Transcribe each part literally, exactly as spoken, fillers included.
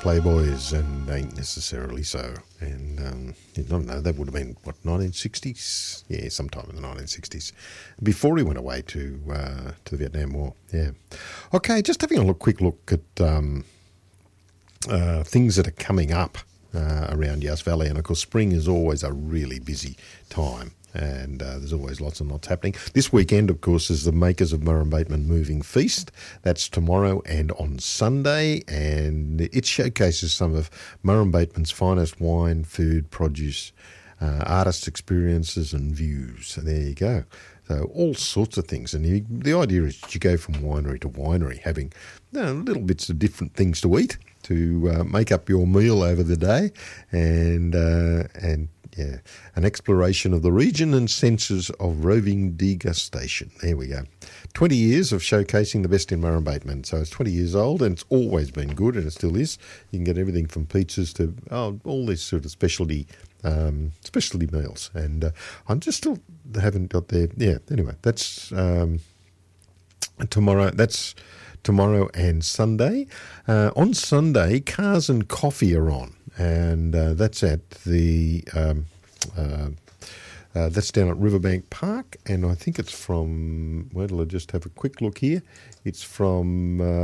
playboys and ain't necessarily so. And um, I don't know, that would have been, what, nineteen sixties? Yeah, sometime in the nineteen sixties, before he went away to uh, to the Vietnam War. Yeah. Okay, just having a look, quick look at um, uh, things that are coming up uh, around Yass Valley. And, of course, spring is always a really busy time. And uh, there's always lots and lots happening. This weekend, of course, is the Makers of Murrumbateman Moving Feast. That's tomorrow and on Sunday, and it showcases some of Murrumbateman's finest wine, food, produce, uh, artist experiences and views. So there you go. So all sorts of things. And you, the idea is you go from winery to winery, having you know, little bits of different things to eat to uh, make up your meal over the day, and uh, and yeah, an exploration of the region and senses of roving degustation. There we go. twenty years of showcasing the best in Murrumbateman. So it's twenty years old, and it's always been good, and it still is. You can get everything from pizzas to oh, all these sort of specialty um, specialty meals. And uh, I'm just still haven't got there. Yeah, anyway, that's um, tomorrow. That's tomorrow and Sunday. Uh, on Sunday, Cars and Coffee are on. And uh, that's at the um, uh, uh, that's down at Riverbank Park, and I think it's from. Wait till I just have a quick look here. It's from uh,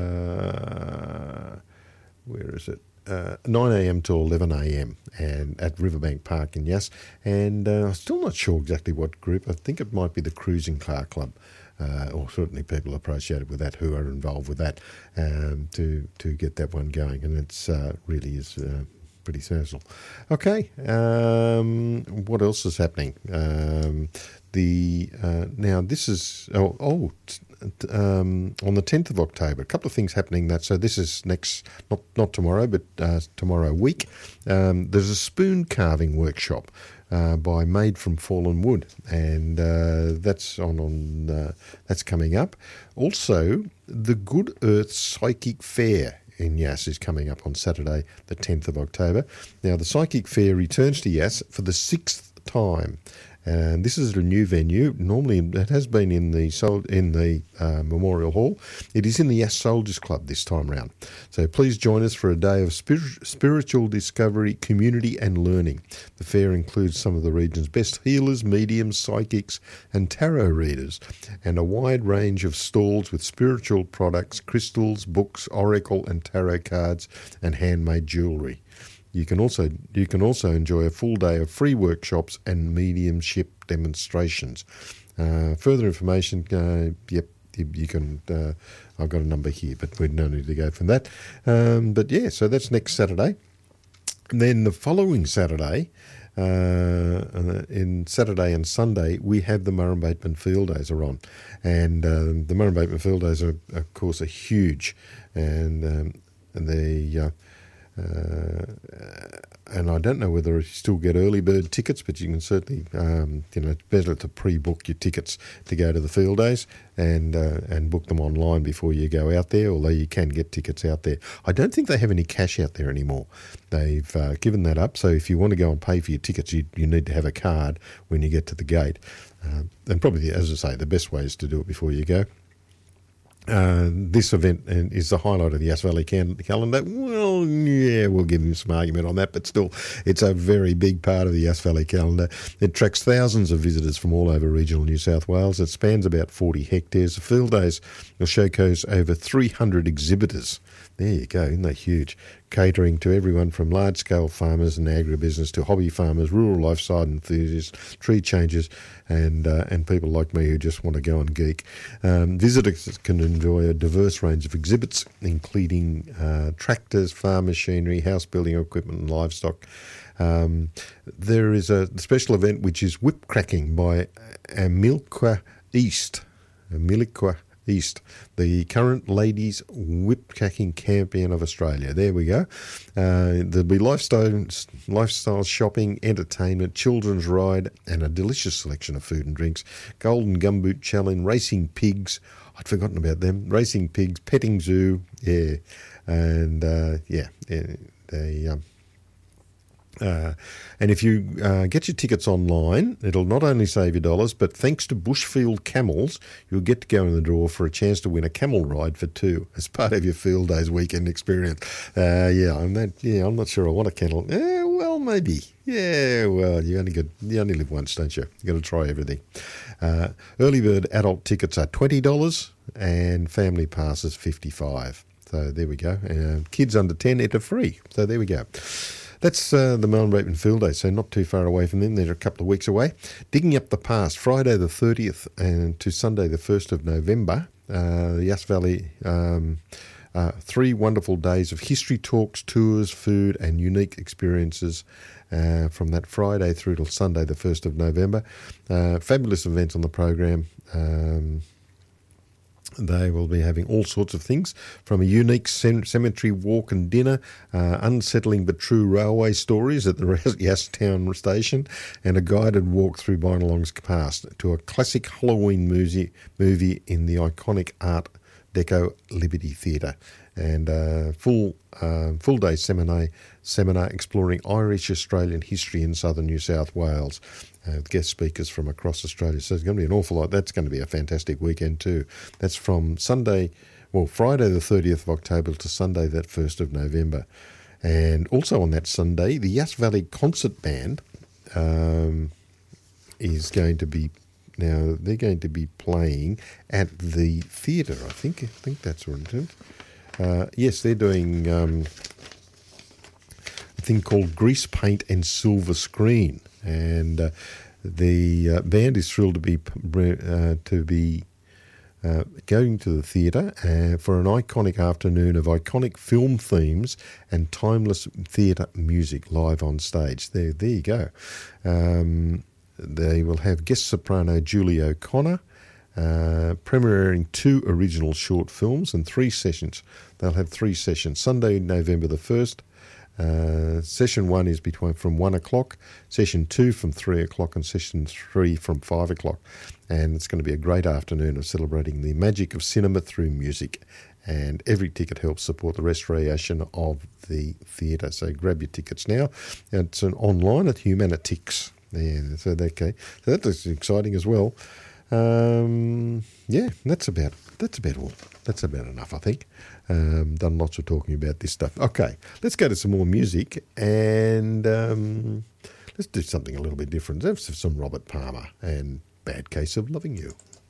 where is it? Uh, nine a.m. to eleven a.m. and at Riverbank Park in Yass. And uh, I'm still not sure exactly what group. I think it might be the Cruising Car Club. Uh, or certainly people associated with that who are involved with that um, to to get that one going, and it's uh, really is uh, pretty special. Okay, um, what else is happening? Um, the uh, now this is oh, oh t- t- um, on the tenth of October. A couple of things happening. That so this is next not not tomorrow, but uh, tomorrow week. Um, there's a spoon carving workshop. Uh, by Made from Fallen Wood, and uh, that's on on uh, that's coming up. Also, the Good Earth Psychic Fair in Yass is coming up on Saturday, the tenth of October. Now, the Psychic Fair returns to Yass for the sixth time. And this is a new venue. Normally, it has been in the sol- in the uh, Memorial Hall. It is in the Yass Soldiers Club this time round. So please join us for a day of spir- spiritual discovery, community and learning. The fair includes some of the region's best healers, mediums, psychics and tarot readers, and a wide range of stalls with spiritual products, crystals, books, oracle and tarot cards, and handmade jewellery. You can also you can also enjoy a full day of free workshops and mediumship demonstrations. Uh, further information, uh, yep, you, you can. Uh, I've got a number here, but we don't need to go from that. Um, but yeah, so that's next Saturday. And then the following Saturday, uh, in Saturday and Sunday, we have the Murrumbateman Field Days are on, and uh, the Murrumbateman Field Days are, of course, are huge, and um, and they. Uh, Uh, and I don't know whether you still get early bird tickets, but you can certainly, um, you know, it's better to pre-book your tickets to go to the field days and uh, and book them online before you go out there, although you can get tickets out there. I don't think they have any cash out there anymore. They've uh, given that up, so if you want to go and pay for your tickets, you, you need to have a card when you get to the gate. Uh, and probably, as I say, the best way is to do it before you go. Uh, this event is the highlight of the Yass Valley can- calendar. Well, yeah, we'll give him some argument on that, but still, it's a very big part of the Yass Valley calendar. It attracts thousands of visitors from all over regional New South Wales. It spans about forty hectares. The field days will showcase over three hundred exhibitors. There you go, isn't that huge? Catering to everyone from large-scale farmers and agribusiness to hobby farmers, rural lifestyle enthusiasts, tree changers, and uh, and people like me who just want to go and geek. Um, visitors can enjoy a diverse range of exhibits, including uh, tractors, farm machinery, house building equipment and livestock. Um, there is a special event which is whip cracking by Amilqua East. Amilqua East, the current ladies whip cracking champion of Australia. There we go. Uh, there'll be lifestyle, lifestyle shopping, entertainment, children's ride, and a delicious selection of food and drinks. Golden Gumboot Challenge, racing pigs. I'd forgotten about them. Racing pigs, petting zoo, yeah, and uh, yeah, yeah, they. Um, Uh, and if you uh, get your tickets online, it'll not only save you dollars, but thanks to Bushfield Camels, you'll get to go in the draw for a chance to win a camel ride for two as part of your Field Days weekend experience. Uh, yeah, I'm not, yeah, I'm not sure I want a camel. Eh, well, maybe. Yeah, well, you only get, you only live once, don't you? You got to try everything. Uh, early bird adult tickets are twenty dollars and family passes fifty-five dollars. So there we go. Uh, kids under ten enter free. So there we go. That's uh, the Melbourne Raven Field Day, so not too far away from them. They're a couple of weeks away. Digging Up the Past, Friday the thirtieth and to Sunday the first of November. Uh, the Yass Valley, um, uh, three wonderful days of history talks, tours, food and unique experiences uh, from that Friday through till Sunday the first of November. Uh, fabulous events on the program. Um They will be having all sorts of things, from a unique cemetery walk and dinner, uh, unsettling but true railway stories at the Yasstown station, and a guided walk through Bynalong's past, to a classic Halloween movie, movie in the iconic Art Deco Liberty Theatre, and uh, full uh, full day seminar seminar exploring Irish Australian history in southern New South Wales. Uh, with guest speakers from across Australia. So it's going to be an awful lot. That's going to be a fantastic weekend too. That's from Sunday, well, Friday the thirtieth of October to Sunday that first of November. And also on that Sunday, the Yass Valley Concert Band um, is going to be, now they're going to be playing at the theatre, I think. I think that's what it is. Uh, yes, they're doing um, a thing called Grease Paint and Silver Screen. And uh, the uh, band is thrilled to be uh, to be uh, going to the theatre uh, for an iconic afternoon of iconic film themes and timeless theatre music live on stage. There, there you go. Um, they will have guest soprano Julie O'Connor, uh, premiering two original short films and three sessions. They'll have three sessions. Sunday, November the first. Uh, session one is between from one o'clock, session two from three o'clock, and session three from five o'clock. And it's going to be a great afternoon of celebrating the magic of cinema through music. And every ticket helps support the restoration of the theatre. So grab your tickets now. It's an online at Humanitix. Yeah, so okay, so that looks exciting as well. Um, yeah, that's about that's about all. That's about enough, I think. Um, done lots of talking about this stuff. Okay, let's go to some more music, and um, let's do something a little bit different. Let's have some Robert Palmer and Bad Case of Loving You.